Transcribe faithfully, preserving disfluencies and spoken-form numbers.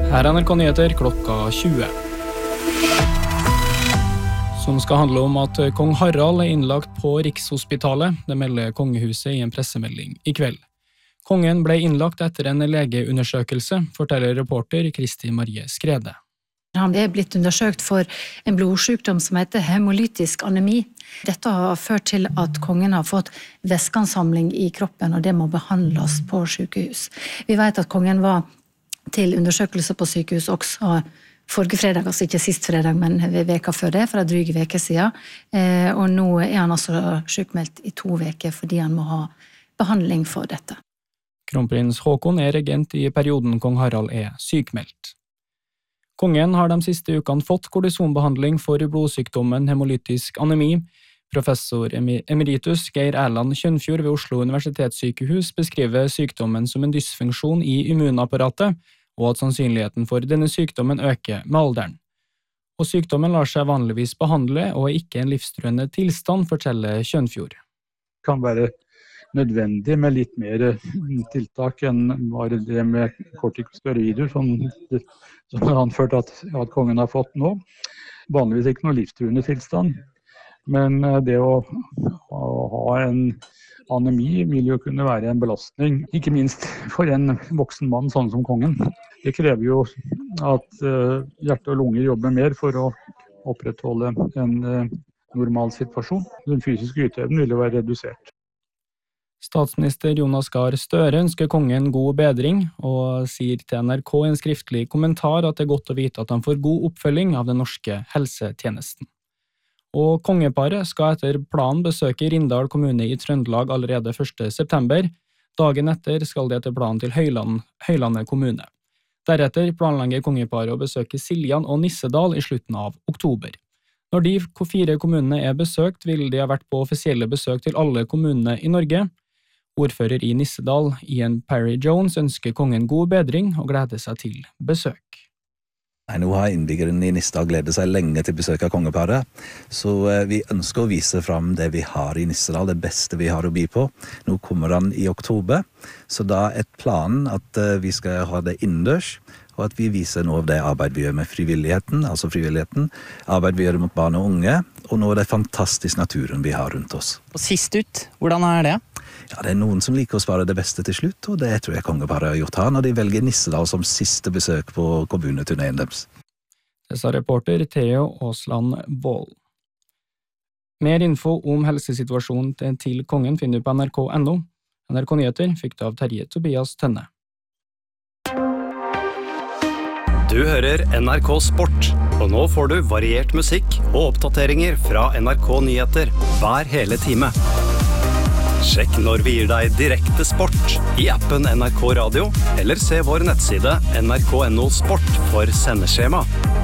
Her er N R K Nyheter klokka tjue. Som skal handle om at kong Harald er innlagt på Rikshospitalet. Det melder kongehuset i en pressemelding i kveld. Kongen ble innlagt etter en legeundersøkelse, forteller reporter Kristi Marie Skrede. Han er blitt undersøkt for en blodsykdom som heter hemolytisk anemi. Dette har ført til at kongen har fått væskeansamling i kroppen, og det må behandles på sykehus. Vi vet at kongen var til undersøkelse på sykehus også forrige fredag, altså ikke sist fredag, men ved veka før det, for en dryg veke siden. Og nå er han altså sykmeldt i to veker fordi han må ha behandling for dette. Kronprins Haakon er regent i perioden kong Harald er sykmeldt. Kongen har de siste ukene fått kortisonbehandling for blodsykdommen hemolytisk anemi. Professor emeritus Geir Erland Kjønfjord ved Oslo universitetssykehus beskriver sykdommen som en dysfunksjon i immunapparatet, og at sannsynligheten for denne sykdommen øker med alderen. Og sykdommen lar seg vanligvis behandle og er ikke en livstruende tilstand, forteller Kjønfjord. Det kan være nødvendig med litt mer tiltak enn bare det med kortikosteroider, som, som er anført at, at kongen har fått nå. Vanligvis ikke noe livstruende tilstand, men det å, å ha en anemi vil jo kunne være en belastning, ikke minst for en voksen mann sånn som kongen. Det krever jo at uh, hjerte og lunger jobber mer for å opprettholde en uh, normal situasjon. Den fysiske yteevnen vil jo være redusert. Statsminister Jonas Gahr Støre ønsker kongen god bedring, og sier til N R K i en skriftlig kommentar at det er godt å vite at han får god oppfølging av den norske helsetjenesten. Og kongeparet skal etter planen besøke Rindal kommune i Trøndelag allerede første september. Dagen etter skal de etter planen til Høyland, Høylandet kommune. Deretter planlegger kongeparet å besøke Siljan og Nissedal i slutten av oktober. Når de fire kommunene er besøkt, vil de ha vært på offisielle besøk til alle kommunene i Norge. Ordfører i Nissedal, Ian Perry Jones, ønsker kongen god bedring og gleder seg til besøk. Nei, nå har innbyggerne i Nissedal gledet seg lenge til besøk av kongeparet, så vi ønsker å vise fram det vi har i Nissedal, det beste vi har å by på. Nå kommer han i oktober, så da er planen at vi skal ha det innendørs, og at vi viser noe av det arbeid vi gjør med frivilligheten, altså frivilligheten, arbeid vi gjør mot barn og unge, og nå er det fantastisk naturen vi har rundt oss. Og sist ut, hvordan er det? Ja, det er noen som liker å spare det beste til slutt, og det tror jeg kongeparet har gjort her når de velger Nissedal som siste besøk på kommuneturneen deres. Det sa reporter Theo Aasland Wold. Mer info om helsesituasjonen til kongen finner du på N R K punktum N O. N R K Nyheter fikk du av Terje Tobias Tønne. Du hører N R K Sport, og nå får du variert musikk og oppdateringer fra N R K Nyheter hver hele time. Sjekk når vi gir deg direkte sport i appen N R K Radio, eller se vår nettside N R K punktum N O Sport for sendeskjema.